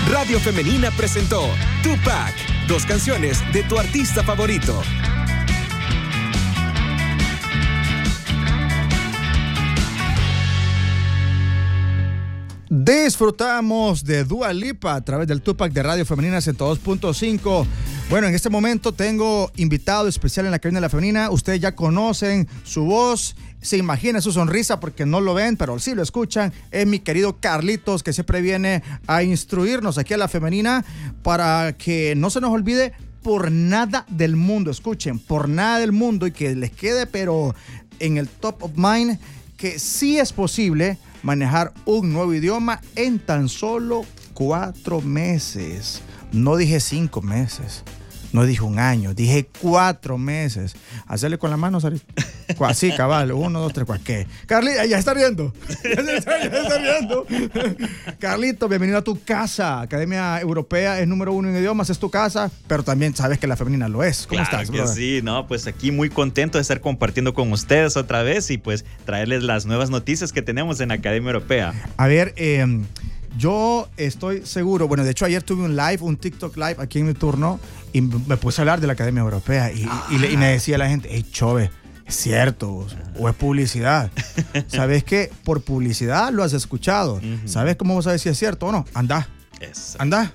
Radio Femenina presentó Tupac, 2 canciones de tu artista favorito. Disfrutamos de Dua Lipa a través del Tupac de Radio Femenina 102.5. Bueno, en este momento tengo invitado especial en la cabina de la femenina. Ustedes ya conocen su voz, se imagina su sonrisa porque no lo ven, pero sí lo escuchan. Es mi querido Carlitos, que siempre viene a instruirnos aquí a la femenina para que no se nos olvide por nada del mundo. Escuchen, por nada del mundo, y que les quede pero en el top of mind que sí es posible manejar un nuevo idioma en tan solo 4 meses. No dije 5 meses. No dije 1 año, dije 4 meses. Hacerle con la mano, Sarita. Sí, cabal, 1, 2, 3, 4. ¿Qué? Carlito, ya está riendo. Ya está riendo. Carlito, bienvenido a tu casa. Academia Europea es número 1 en idiomas, es tu casa, pero también sabes que la femenina lo es. ¿Cómo claro estás, que brother? sí, no, pues aquí muy contento de estar compartiendo con ustedes otra vez y pues traerles las nuevas noticias que tenemos en Academia Europea. A ver, yo estoy seguro, bueno, de hecho ayer tuve un TikTok live aquí en mi turno y me puse a hablar de la Academia Europea y me decía la gente, hey, Chove, es cierto, o es publicidad. ¿Sabes qué? Por publicidad lo has escuchado. ¿Sabes cómo vas a ver si es cierto o no? Anda. Anda.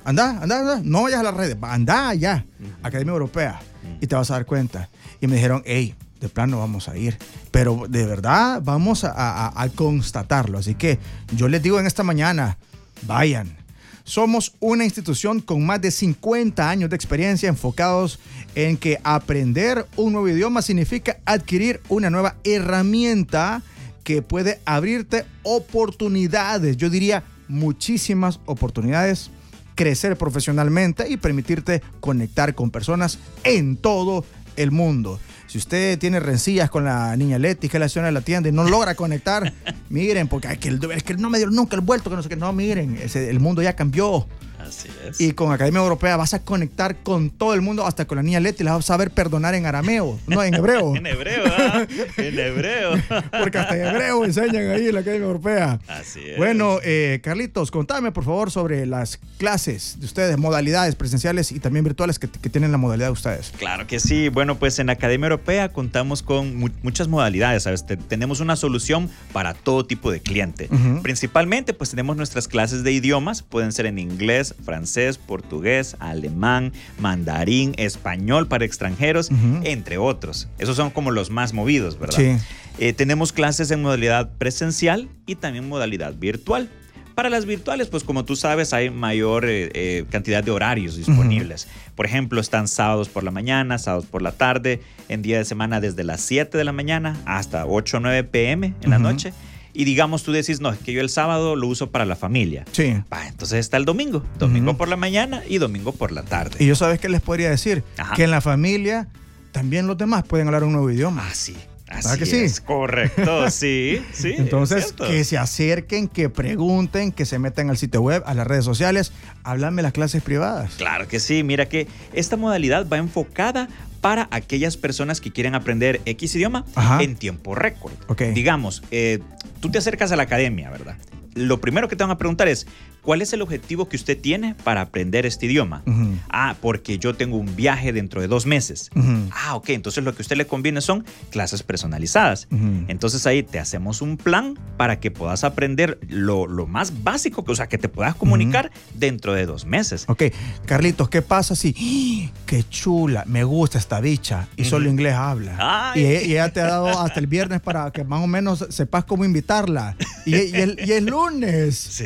No vayas a las redes, anda allá, Academia Europea, y te vas a dar cuenta. Y me dijeron, hey, de plano vamos a ir, pero de verdad vamos a constatarlo. Así que yo les digo en esta mañana, vayan. Somos una institución con más de 50 años de experiencia enfocados en que aprender un nuevo idioma significa adquirir una nueva herramienta que puede abrirte oportunidades, yo diría muchísimas oportunidades, crecer profesionalmente y permitirte conectar con personas en todo el mundo. Si usted tiene rencillas con la niña Leti, que es la señora de la tienda, y no logra conectar, miren, porque es que no me dio nunca el vuelto, que no sé qué. No, miren, el mundo ya cambió. Así es. Y con Academia Europea vas a conectar con todo el mundo, hasta con la niña Leti, la vas a saber perdonar en arameo, no en hebreo. En hebreo, en hebreo. Porque hasta en hebreo enseñan ahí en la Academia Europea. Así es. Bueno, Carlitos, contame por favor sobre las clases de ustedes, modalidades presenciales y también virtuales que tienen la modalidad de ustedes. Claro que sí. Bueno, pues en Academia Europea contamos con muchas modalidades, ¿sabes? Tenemos una solución para todo tipo de cliente. Principalmente, pues tenemos nuestras clases de idiomas, pueden ser en inglés, francés, portugués, alemán, mandarín, español para extranjeros, entre otros. Esos son como los más movidos, ¿verdad? Sí. Tenemos clases en modalidad presencial y también modalidad virtual. Para las virtuales, pues como tú sabes, hay mayor cantidad de horarios disponibles. Por ejemplo, están sábados por la mañana, sábados por la tarde, en día de semana desde las 7 de la mañana hasta 8 o 9 p.m. en la noche. Y digamos, tú decís, no, es que yo el sábado lo uso para la familia. Sí. Entonces está el domingo por la mañana y domingo por la tarde. Y yo, ¿sabes qué les podría decir? Ajá. Que en la familia también los demás pueden hablar un nuevo idioma. Sí. ¿Verdad que es sí? Correcto, sí. Entonces, que se acerquen, que pregunten, que se metan al sitio web, a las redes sociales, háblame las clases privadas. Claro que sí. Mira que esta modalidad va enfocada para aquellas personas que quieren aprender X idioma en tiempo récord. Okay. Digamos, tú te acercas a la academia, ¿verdad? Lo primero que te van a preguntar es, ¿cuál es el objetivo que usted tiene para aprender este idioma? Porque yo tengo un viaje dentro de 2 meses. Ok, entonces lo que a usted le conviene son clases personalizadas. Entonces ahí te hacemos un plan para que puedas aprender lo más básico, o sea, que te puedas comunicar dentro de 2 meses. Ok, Carlitos, ¿qué pasa si, qué chula, me gusta esta bicha y solo inglés habla? Y ella te ha dado hasta el viernes para que más o menos sepas cómo invitarla. Y el lunes. Sí.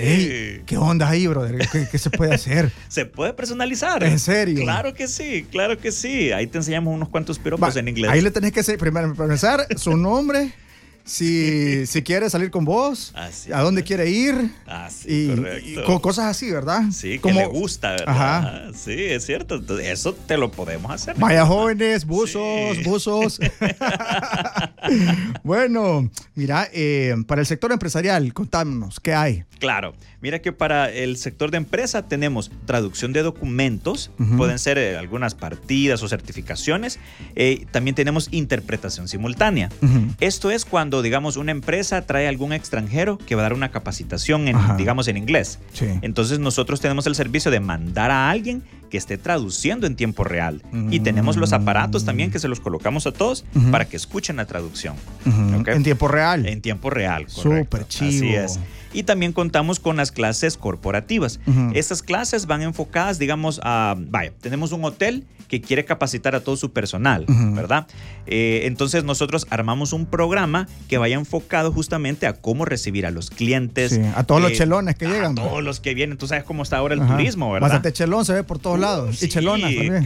Ey, ¿qué onda ahí, brother? ¿Qué se puede hacer? Se puede personalizar. ¿En serio? Claro que sí, claro que sí. Ahí te enseñamos unos cuantos piropos en inglés. Ahí le tenés que hacer, primero, para empezar, su nombre, si quiere salir con vos, a dónde quiere ir. Correcto. Y cosas así, ¿verdad? Sí, como, que le gusta, ¿verdad? Ajá. Sí, es cierto. Entonces, eso te lo podemos hacer. Vaya jóvenes, buzos. Bueno, mira, para el sector empresarial, contámonos, ¿qué hay? Claro, mira que para el sector de empresa tenemos traducción de documentos, pueden ser algunas partidas o certificaciones, también tenemos interpretación simultánea. Esto es cuando cuando, digamos, una empresa trae a algún extranjero que va a dar una capacitación, digamos, en inglés. Sí. Entonces nosotros tenemos el servicio de mandar a alguien que esté traduciendo en tiempo real. Y tenemos los aparatos también que se los colocamos a todos para que escuchen la traducción. ¿Okay? En tiempo real. En tiempo real, correcto. Súper chivo. Así es. Y también contamos con las clases corporativas. Estas clases van enfocadas, digamos, tenemos un hotel que quiere capacitar a todo su personal, ¿verdad? Entonces nosotros armamos un programa que vaya enfocado justamente a cómo recibir a los clientes. Sí, a todos los chelones que llegan. A todos los que vienen. Tú sabes cómo está ahora el turismo, ¿verdad? Bastante chelón se ve por todos lados. Y chelonas también.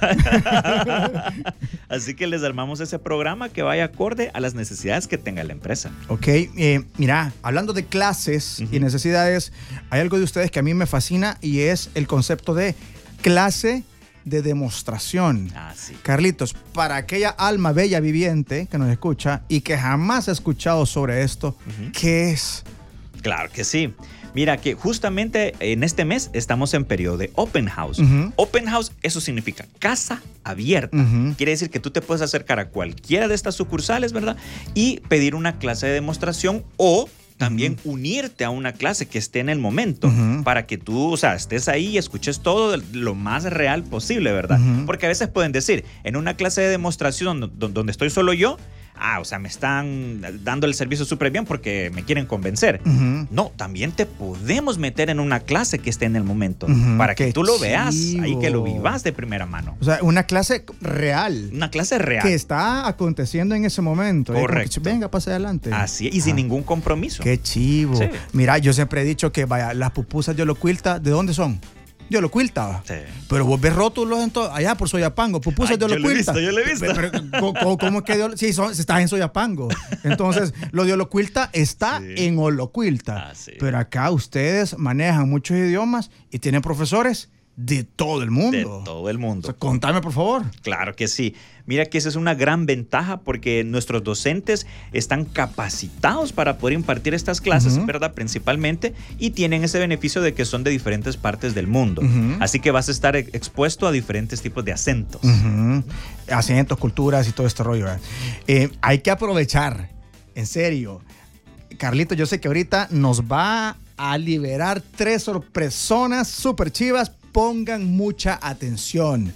Así que les armamos ese programa que vaya acorde a las necesidades que tenga la empresa. Ok, mira, hablando de clases y necesidades, hay algo de ustedes que a mí me fascina y es el concepto de clase de demostración. Sí. Carlitos, para aquella alma bella viviente que nos escucha y que jamás ha escuchado sobre esto, ¿qué es? Claro que sí. Mira que justamente en este mes estamos en periodo de Open House. Open House, eso significa casa abierta. Quiere decir que tú te puedes acercar a cualquiera de estas sucursales, ¿verdad? Y pedir una clase de demostración o también unirte a una clase que esté en el momento para que tú, o sea, estés ahí y escuches todo lo más real posible, ¿verdad? Porque a veces pueden decir, en una clase de demostración donde estoy solo yo, o sea, me están dando el servicio súper bien porque me quieren convencer. No, también te podemos meter en una clase que esté en el momento para que tú lo veas ahí, que lo vivas de primera mano. O sea, una clase real. Una clase real. Que está aconteciendo en ese momento. Correcto. Venga, pase adelante. Así, y sin ningún compromiso. Qué chivo. Sí. Mira, yo siempre he dicho que, vaya, las pupusas de Olocuilta, ¿de dónde son? De Olocuilta. Sí. Pero vos ves rótulos allá por Soyapango, pupusas de Olocuilta. Yo lo he visto. Pero, ¿cómo es que sí, estás en Soyapango? Entonces, lo de Olocuilta está en Olocuilta. Sí. Pero acá ustedes manejan muchos idiomas y tienen profesores de todo el mundo. De todo el mundo. O sea, contame, por favor. Claro que sí. Mira que esa es una gran ventaja porque nuestros docentes están capacitados para poder impartir estas clases, ¿verdad? Principalmente, y tienen ese beneficio de que son de diferentes partes del mundo. Así que vas a estar expuesto a diferentes tipos de acentos. Acentos, culturas y todo este rollo. Hay que aprovechar, en serio. Carlito, yo sé que ahorita nos va a liberar 3 sorpresonas súper chivas. Pongan mucha atención.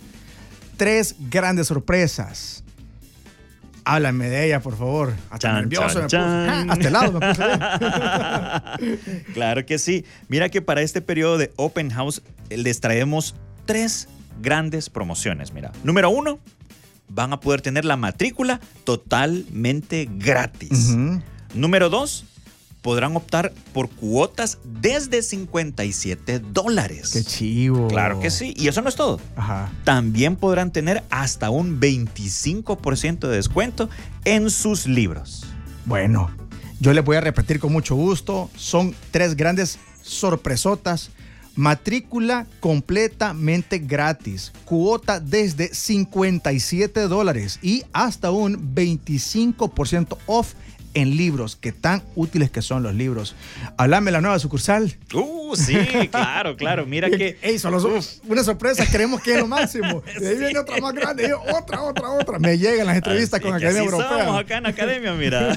3 grandes sorpresas. Háblame de ella, por favor. Hasta nervioso me puse. Hasta el lado me puse. Claro que sí. Mira que para este periodo de Open House les traemos 3 grandes promociones. Mira, número 1, van a poder tener la matrícula totalmente gratis. Número 2, podrán optar por cuotas desde $57. ¡Qué chivo! Claro que sí. Y eso no es todo. También podrán tener hasta un 25% de descuento en sus libros. Bueno, yo les voy a repetir con mucho gusto. Son 3 grandes sorpresotas. Matrícula completamente gratis. Cuota desde $57 y hasta un 25% off en libros, que tan útiles que son los libros. Háblame de la nueva sucursal. Sí, claro. Mira que... Solo una sorpresa, creemos que es lo máximo. De ahí viene otra más grande, y otra. Me llegan las entrevistas con Academia Europea. Estamos acá en Academia,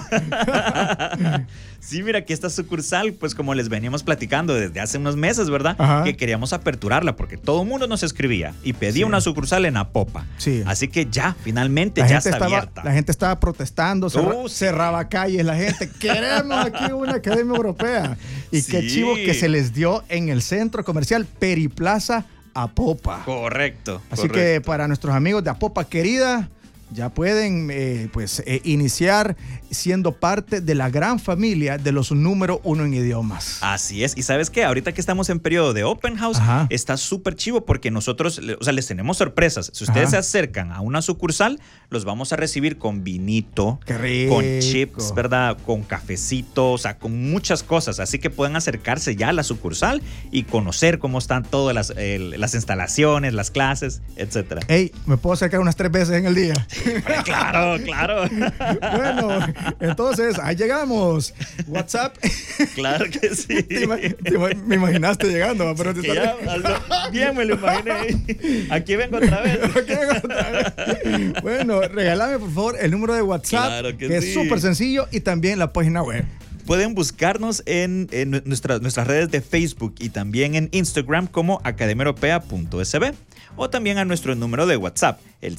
mira. Sí, mira que esta sucursal, pues como les veníamos platicando desde hace unos meses, ¿verdad? Que queríamos aperturarla porque todo el mundo nos escribía y pedía una sucursal en Apopa. Así que ya, finalmente, ya está abierta. La gente estaba protestando, cerraba calles, la gente, queremos aquí una Academia Europea. Y qué chivo que se les dio en el centro comercial Periplaza Apopa. Correcto. Así que para nuestros amigos de Apopa querida, ya pueden iniciar siendo parte de la gran familia de los número 1 en idiomas. Así es. Y ¿sabes qué? Ahorita que estamos en periodo de Open House, está súper chivo porque nosotros, o sea, les tenemos sorpresas. Si ustedes se acercan a una sucursal, los vamos a recibir con vinito, con chips, ¿verdad? Con cafecito, o sea, con muchas cosas. Así que pueden acercarse ya a la sucursal y conocer cómo están todas las instalaciones, las clases, etcétera. ¿Me puedo acercar unas 3 veces en el día? Claro. Bueno, entonces, ahí llegamos. WhatsApp. Claro que sí. Me imaginaste llegando, pero que ya, bien me lo imaginé. Aquí vengo otra vez. Bueno, regálame por favor el número de WhatsApp, claro que es súper sencillo, y también la página web. Pueden buscarnos en nuestras redes de Facebook y también en Instagram como academiaeuropea.sb, o también a nuestro número de WhatsApp, el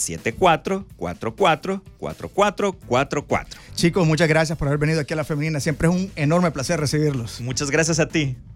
74444444. Chicos, muchas gracias por haber venido aquí a La Femenina. Siempre es un enorme placer recibirlos. Muchas gracias a ti.